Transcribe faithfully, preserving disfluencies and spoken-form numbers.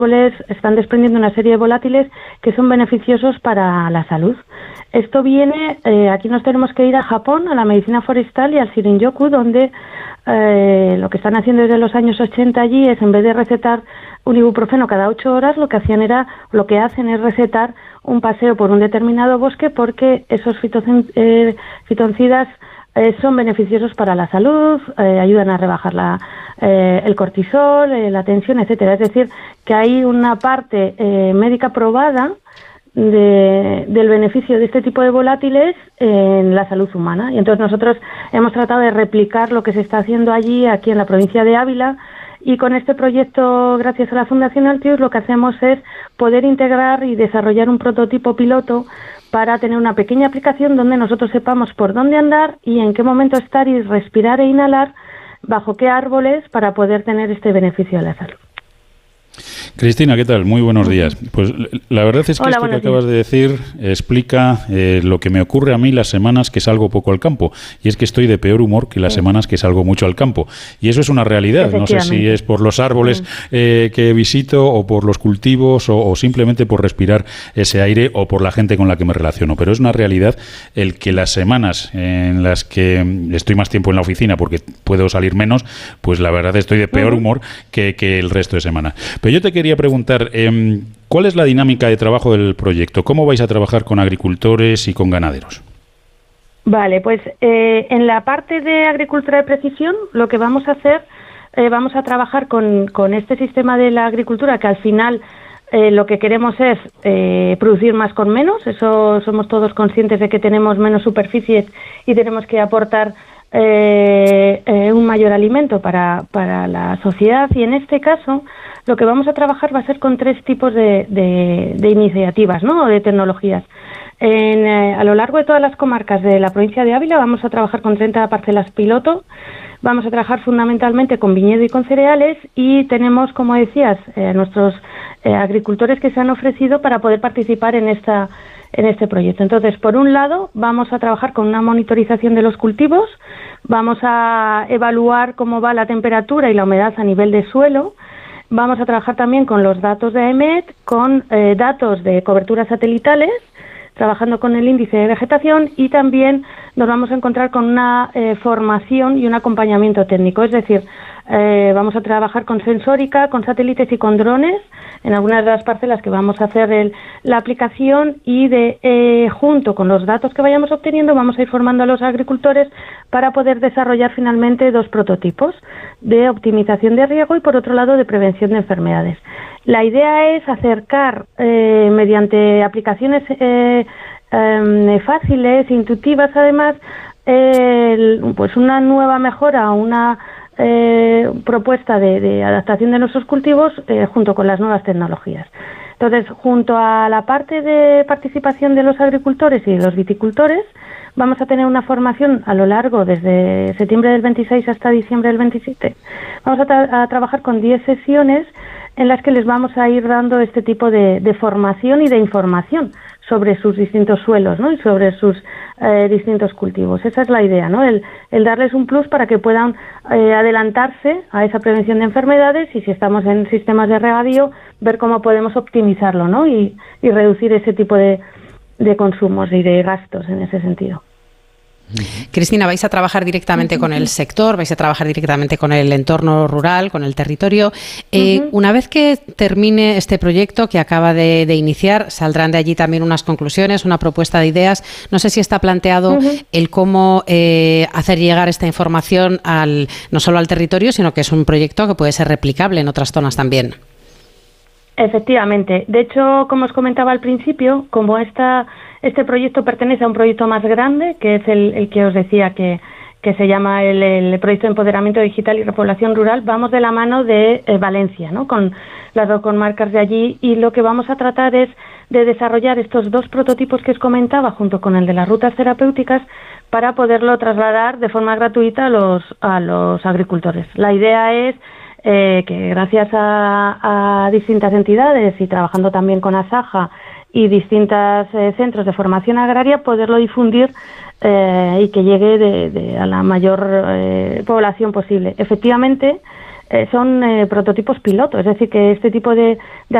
árboles están desprendiendo una serie de volátiles que son beneficiosos para la salud. Esto viene, eh, aquí nos tenemos que ir a Japón, a la medicina forestal y al Shirin-yoku, donde eh, lo que están haciendo desde los años ochenta allí es, en vez de recetar un ibuprofeno cada ocho horas, lo que hacían era, lo que hacen es recetar un paseo por un determinado bosque, porque esos fitocen, eh, fitoncidas eh, son beneficiosos para la salud, eh, ayudan a rebajar la, eh, el cortisol, eh, la tensión, etcétera. Es decir, que hay una parte eh, médica probada de, del beneficio de este tipo de volátiles en la salud humana. Y entonces nosotros hemos tratado de replicar lo que se está haciendo allí, aquí en la provincia de Ávila, y con este proyecto, gracias a la Fundación Altius, lo que hacemos es poder integrar y desarrollar un prototipo piloto para tener una pequeña aplicación donde nosotros sepamos por dónde andar y en qué momento estar y respirar e inhalar bajo qué árboles para poder tener este beneficio de la salud. Cristina, ¿qué tal? Muy buenos días. Pues la verdad es que Hola, esto que días. acabas de decir explica eh, lo que me ocurre a mí las semanas que salgo poco al campo. Y es que estoy de peor humor que las sí. semanas que salgo mucho al campo. Y eso es una realidad. No sé si es por los árboles sí. eh, que visito o por los cultivos o, o simplemente por respirar ese aire o por la gente con la que me relaciono. Pero es una realidad el que las semanas en las que estoy más tiempo en la oficina porque puedo salir menos, pues la verdad estoy de peor humor que, que el resto de semana. Pero yo te quería preguntar, eh, ¿cuál es la dinámica de trabajo del proyecto? ¿Cómo vais a trabajar con agricultores y con ganaderos? Vale, pues eh, en la parte de agricultura de precisión, lo que vamos a hacer, eh, vamos a trabajar con, con este sistema de la agricultura, que al final eh, lo que queremos es eh, producir más con menos. Eso somos todos conscientes de que tenemos menos superficies y tenemos que aportar eh, eh, un mayor alimento para, para la sociedad. Y en este caso, lo que vamos a trabajar va a ser con tres tipos de, de, de iniciativas, ¿no?, o de tecnologías. En, eh, a lo largo de todas las comarcas de la provincia de Ávila vamos a trabajar con treinta parcelas piloto, vamos a trabajar fundamentalmente con viñedo y con cereales, y tenemos, como decías, eh, nuestros eh, agricultores que se han ofrecido para poder participar en esta en este proyecto. Entonces, por un lado, vamos a trabajar con una monitorización de los cultivos, vamos a evaluar cómo va la temperatura y la humedad a nivel de suelo. Vamos a trabajar también con los datos de A E M E T, con eh, datos de coberturas satelitales, trabajando con el índice de vegetación, y también nos vamos a encontrar con una eh, formación y un acompañamiento técnico. Es decir, eh, vamos a trabajar con sensórica, con satélites y con drones en algunas de las parcelas que vamos a hacer el, la aplicación, y de eh, junto con los datos que vayamos obteniendo vamos a ir formando a los agricultores para poder desarrollar finalmente dos prototipos de optimización de riego y, por otro lado, de prevención de enfermedades. La idea es acercar eh, mediante aplicaciones eh, eh, fáciles, intuitivas, además, eh, pues una nueva mejora, una eh, propuesta de, de adaptación de nuestros cultivos eh, junto con las nuevas tecnologías. Entonces, junto a la parte de participación de los agricultores y de los viticultores, vamos a tener una formación a lo largo, desde septiembre del veintiséis hasta diciembre del veintisiete. Vamos a, tra- a trabajar con diez sesiones en las que les vamos a ir dando este tipo de, de formación y de información sobre sus distintos suelos, ¿no?, y sobre sus eh, distintos cultivos. Esa es la idea, ¿no?, el, el darles un plus para que puedan eh, adelantarse a esa prevención de enfermedades, y si estamos en sistemas de regadío, ver cómo podemos optimizarlo, ¿no?, y, y reducir ese tipo de, de consumos y de gastos en ese sentido. Cristina, vais a trabajar directamente con el sector, vais a trabajar directamente con el entorno rural, con el territorio. Eh, uh-huh. Una vez que termine este proyecto que acaba de, de iniciar, saldrán de allí también unas conclusiones, una propuesta de ideas. No sé si está planteado uh-huh. el cómo eh, hacer llegar esta información al, no solo al territorio, sino que es un proyecto que puede ser replicable en otras zonas también. Efectivamente. De hecho, como os comentaba al principio, como esta, este proyecto pertenece a un proyecto más grande, que es el, el que os decía que, que se llama el, el Proyecto de Empoderamiento Digital y Repoblación Rural, vamos de la mano de eh, Valencia, ¿no?, con las dos comarcas de allí, y lo que vamos a tratar es de desarrollar estos dos prototipos que os comentaba, junto con el de las rutas terapéuticas, para poderlo trasladar de forma gratuita a los, a los agricultores. La idea es Eh, que gracias a, a distintas entidades y trabajando también con Asaja y distintos eh, centros de formación agraria, poderlo difundir eh, y que llegue de, de a la mayor eh, población posible. Efectivamente, eh, son eh, prototipos piloto, es decir, que este tipo de, de